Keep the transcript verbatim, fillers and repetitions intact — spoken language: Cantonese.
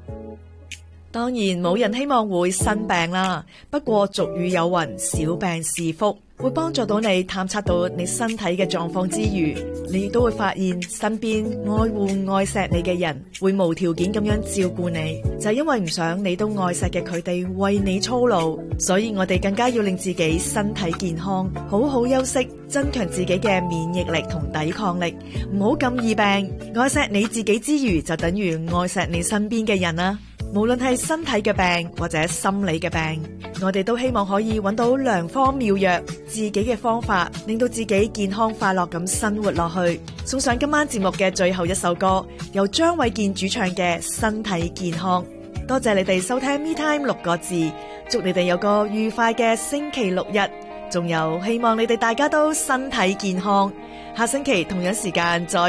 當然冇人希望會生病啦，不過俗語有云，小病是福，會幫助到你探測到你身體嘅狀況之餘，你亦都會發現身邊愛護愛錫你嘅人會無條件咁樣照顧你，就係因為唔想你都愛錫嘅佢哋為你操勞，所以我哋更加要令自己身體健康，好好休息，增強自己嘅免疫力同抵抗力，唔好咁易病。愛錫你自己之餘，就等於愛錫你身邊嘅人啦。無論係身體嘅病或者心理嘅病，我哋都希望可以揾到良方妙藥，自己嘅方法，令到自己健康快樂咁生活落去。送上今晚節目嘅最後一首歌，由張衛健主唱嘅《身體健康》。多謝你哋收聽 Me Time 六個字，祝你哋有個愉快嘅星期六日，仲有希望你哋大家都身體健康。下星期同樣時間再